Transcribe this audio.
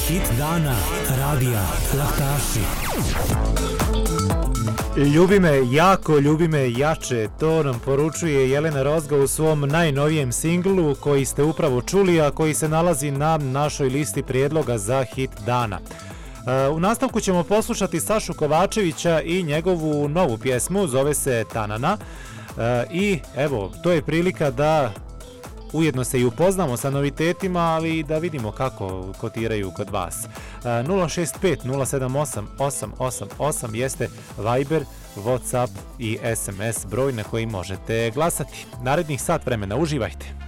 Hit dana radija Laktaši. Ljubi me jače, to nam poručuje Jelena Rozga u svom najnovijem singlu koji ste upravo čuli, a koji se nalazi na našoj listi prijedloga za hit dana. U nastavku ćemo poslušati Sašu Kovačevića i njegovu novu pjesmu, zove se Tanana. I evo, to je prilika da ujedno se i upoznamo sa novitetima, ali da vidimo kako kotiraju kod vas. 065 078 888 jeste Viber, WhatsApp i SMS broj na koji možete glasati. Narednih sat vremena uživajte.